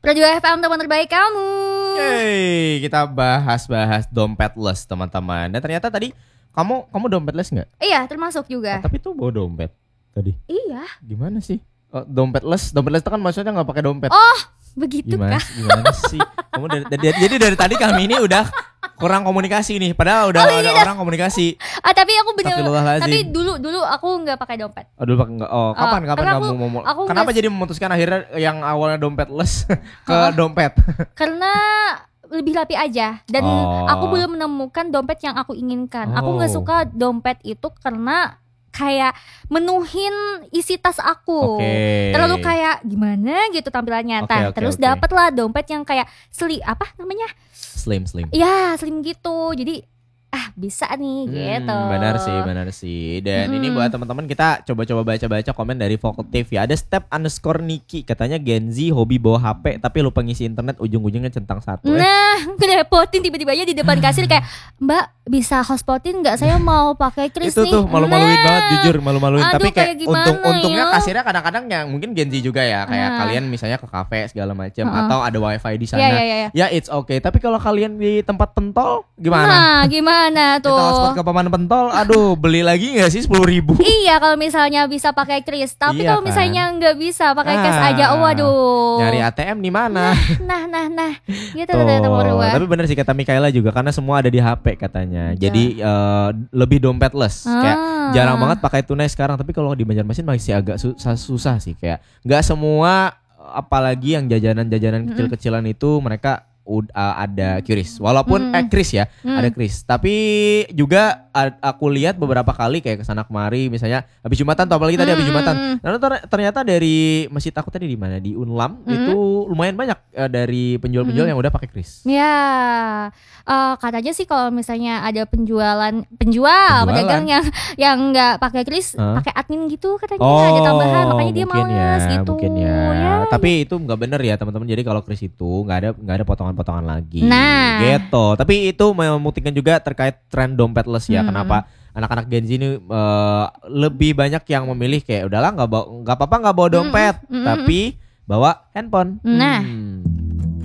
Radio FM, teman terbaik kamu. Yeay, kita bahas dompetless teman-teman. Dan ternyata tadi kamu dompetless nggak? Iya, termasuk juga. Tapi tuh bawa dompet tadi. Iya. Gimana sih? Dompetless itu kan maksudnya nggak pakai dompet. Oh, begitu kah? Gimana sih? Kamu jadi dari tadi kami ini udah kurang komunikasi nih. Padahal udah ada orang komunikasi. Tapi aku bener. Tapi dulu aku nggak pakai dompet. Dulu pakai nggak? Kapan kamu mau? Kenapa jadi memutuskan akhirnya yang awalnya dompetless ke dompet? Karena lebih rapi aja. Dan aku belum menemukan dompet yang aku inginkan. Aku nggak suka dompet itu karena kayak menuhin isi tas aku. Terlalu kayak gimana gitu tampilannya. Terus dapatlah dompet yang kayak slim Slim. Ya, slim gitu. Jadi bisa nih gitu. Benar sih. Dan ini buat teman-teman kita coba-coba baca-baca komen dari Vokatif ya. Ada _Niki katanya Gen Z hobi bawa HP tapi lupa ngisi internet, ujung-ujungnya centang satu. Nah, ngerepotin tiba-tiba aja di depan kasir kayak, "Mbak, bisa hotspotin enggak? Saya mau pakai kris nih." Itu tuh malu-maluin banget, jujur malu-maluin. Tapi kayak untungnya ya? kasirnya kadang-kadang yang mungkin Gen Z juga ya, kayak kalian misalnya ke kafe segala macam atau ada wifi di sana. Ya it's okay. Tapi kalau kalian di tempat pentol gimana? Gimana tuh? Kita hotspot ke paman pentol, aduh beli lagi nggak sih 10.000? Iya, kalau misalnya bisa pakai kris. Tapi kalau misalnya nggak bisa pakai cash aja, waduh. Nyari ATM di mana? Nah. Gitu Tapi bener sih kata Mikaela juga, karena semua ada di HP katanya. Jadi lebih dompetless. Kayak jarang banget pakai tunai sekarang. Tapi kalau di Banjarmasin masih agak susah sih, kayak nggak semua, apalagi yang jajanan kecil-kecilan itu mereka ada QRIS, walaupun QRIS ya, ada QRIS. Tapi juga aku lihat beberapa kali kayak kesana kemari, misalnya habis Jumatan, atau apalagi tadi habis Jumatan. Lalu ternyata dari masjid aku tadi di mana, di Unlam, itu lumayan banyak dari penjual-penjual yang udah pakai QRIS. Ya, katanya sih kalau misalnya ada penjual pedagang yang nggak pakai QRIS, pakai admin gitu katanya, ada tambahan, makanya dia males gitu. Mungkin ya. Tapi itu nggak bener ya teman-teman. Jadi kalau QRIS itu nggak ada potongan lagi. Gitu. Tapi itu membuktikan juga terkait tren dompetless ya. Kenapa anak-anak Gen Z ini lebih banyak yang memilih kayak udahlah nggak apa-apa nggak bawa dompet, tapi bawa handphone.